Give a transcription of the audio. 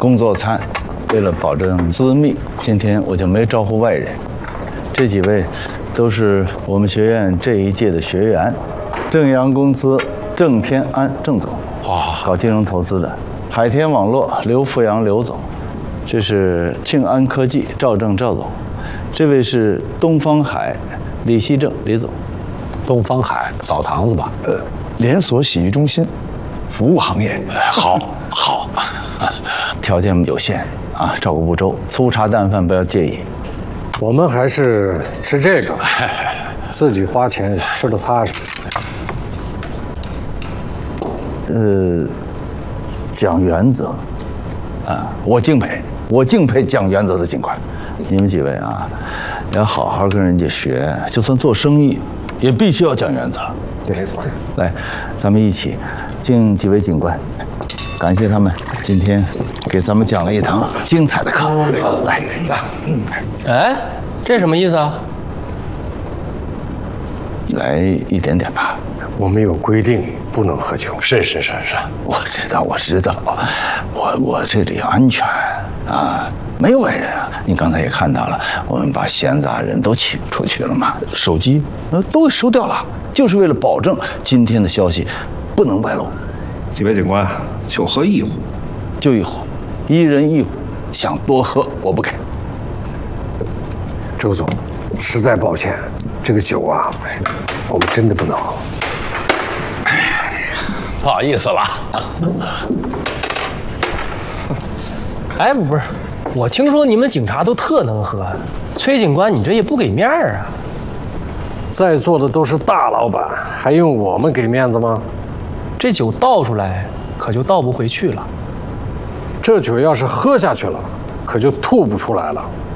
工作餐，为了保证私密，今天我就没招呼外人。这几位都是我们学院这一届的学员，正阳公司郑天安郑总，搞金融投资的；海天网络刘富阳刘总，这是庆安科技赵正赵总，这位是东方海李希正李总。 东方海澡堂子吧？ 连锁洗浴中心，服务行业。 好， 条件有限啊，照顾不周，粗茶淡饭不要介意。 我们还是吃这个，自己花钱吃得踏实。 讲原则啊，我敬佩讲原则的警官。你们几位啊，要好好跟人家学，就算做生意，也必须要讲原则。 没错。 来，咱们一起敬几位警官，感谢他们今天给咱们讲了一堂精彩的课。来， 哎，这什么意思啊？ 来一点点吧。 我们有规定，不能喝酒。 是， 我知道，我这里安全啊，没有外人啊。你刚才也看到了，我们把闲杂人都请出去了嘛，手机都收掉了，就是为了保证今天的消息不能外露。 几位警官，就喝一壶， 就一壶，一人一壶，想多喝我不给。 周总，实在抱歉，这个酒啊，我们真的不能喝。 不好意思了。 哎，不是，我听说你们警察都特能喝，崔警官，你这也不给面儿啊！ 在座的都是大老板，还用我们给面子吗？ 这酒倒出来可就倒不回去了。 这酒要是喝下去了，可就吐不出来了。